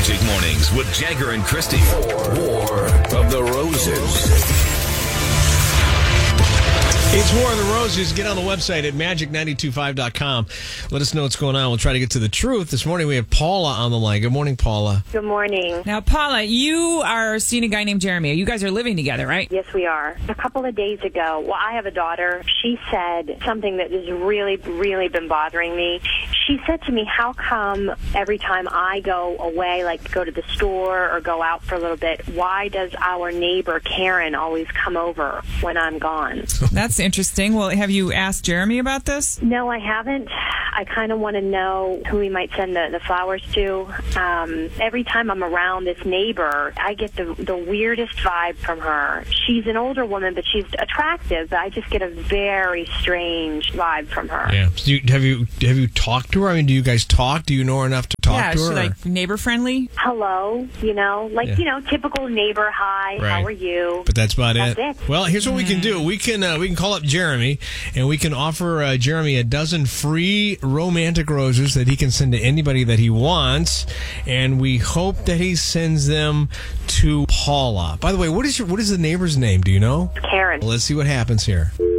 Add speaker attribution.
Speaker 1: Magic Mornings with Jagger and Christy. War of the Roses.
Speaker 2: It's War of the Roses. Get on the website at magic925.com. Let us know what's going on. We'll try to get to the truth. This morning we have Paula on the line. Good morning, Paula.
Speaker 3: Good morning.
Speaker 4: Now, Paula, you are seeing a guy named Jeremy. You guys are living together, right?
Speaker 3: Yes, we are. A couple of days ago, well, I have a daughter. She said something that has really, really been bothering me. She said to me, how come every time I go away, like go to the store or go out for a little bit, why does our neighbor Karen always come over when I'm gone?
Speaker 4: That's interesting. Well, have you asked Jeremy about this?
Speaker 3: No, I haven't. I kind of want to know who we might send the flowers to. Every time I'm around this neighbor, I get the weirdest vibe from her. She's an older woman, but she's attractive, but I just get a very strange vibe from her.
Speaker 2: Yeah. So have you talked to her? I mean, do you guys talk? Do you know her enough to talk to her?
Speaker 4: Yeah, she's like neighbor friendly.
Speaker 3: Hello, typical neighbor. Hi,
Speaker 2: Right.
Speaker 3: How are you?
Speaker 2: But that's about
Speaker 3: That's
Speaker 2: it.
Speaker 3: it.
Speaker 2: Well, here's what we can do. We can call up Jeremy, and we can offer Jeremy a dozen free romantic roses that he can send to anybody that he wants, and we hope that he sends them to Paula. By the way, what is the neighbor's name? Do you know?
Speaker 3: Karen.
Speaker 2: Well, let's see what happens here.